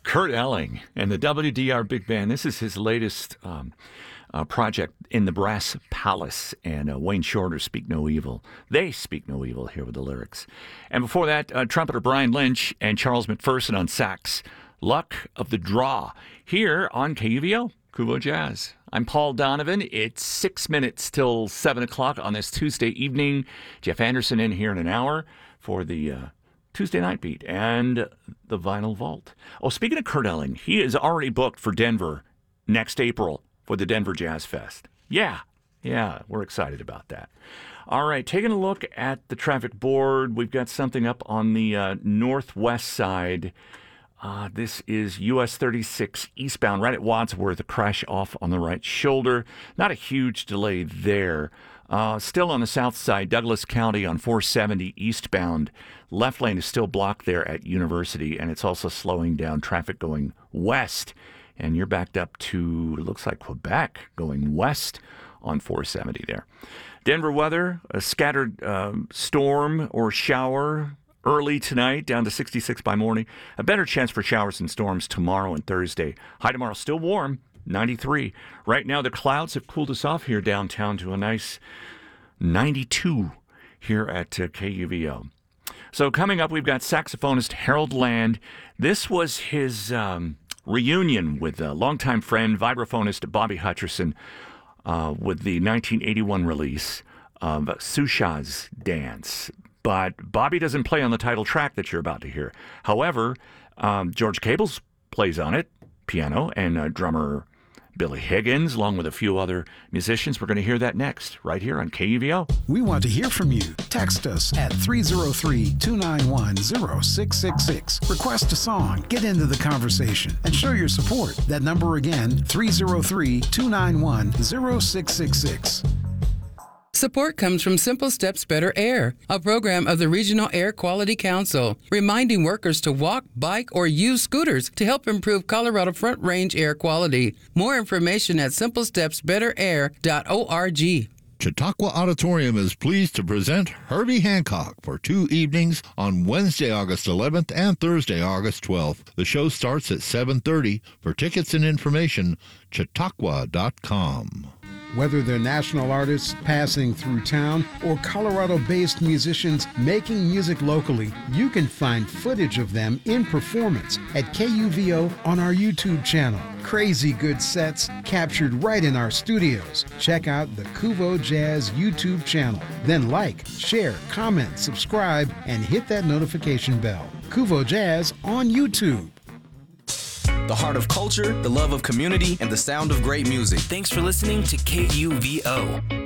Kurt Elling and the WDR Big Band. This is his latest project in the Brass Palace. And Wayne Shorter, Speak No Evil. They speak no evil here with the lyrics. And before that, trumpeter Brian Lynch and Charles McPherson on sax. Luck of the Draw here on KUVO, Kuvo Jazz. I'm Paul Donovan. It's 6 minutes till 7 o'clock on this Tuesday evening. Jeff Anderson in here in an hour for the Tuesday Night Beat and the Vinyl Vault. Oh, speaking of Kurt Elling, he is already booked for Denver next April for the Denver Jazz Fest. Yeah, we're excited about that. All right, taking a look at the traffic board, we've got something up on the northwest side. This is US 36 eastbound right at Wadsworth, a crash off on the right shoulder. Not a huge delay there. Still on the south side, Douglas County on 470 eastbound. Left lane is still blocked there at University, and it's also slowing down traffic going west. And you're backed up to, it looks like Quebec, going west on 470 there. Denver weather, a scattered storm or shower early tonight, down to 66 by morning. A better chance for showers and storms tomorrow and Thursday. High tomorrow, still warm, 93. Right now, the clouds have cooled us off here downtown to a nice 92 here at KUVO. So coming up, we've got saxophonist Harold Land. This was his reunion with a longtime friend, vibraphonist Bobby Hutcherson, with the 1981 release of Susha's Dance. But Bobby doesn't play on the title track that you're about to hear. However, George Cables plays on it, piano, and drummer Billy Higgins, along with a few other musicians. We're going to hear that next, right here on KUVO. We want to hear from you. Text us at 303-291-0666. Request a song, get into the conversation, and show your support. That number again, 303-291-0666. Support comes from Simple Steps Better Air, a program of the Regional Air Quality Council, reminding workers to walk, bike, or use scooters to help improve Colorado Front Range air quality. More information at simplestepsbetterair.org. Chautauqua Auditorium is pleased to present Herbie Hancock for 2 evenings on Wednesday, August 11th and Thursday, August 12th. The show starts at 7:30. For tickets and information, chautauqua.com. Whether they're national artists passing through town or Colorado-based musicians making music locally, you can find footage of them in performance at KUVO on our YouTube channel. Crazy good sets captured right in our studios. Check out the Kuvo Jazz YouTube channel. Then like, share, comment, subscribe, and hit that notification bell. Kuvo Jazz on YouTube. The heart of culture, the love of community, and the sound of great music. Thanks for listening to KUVO.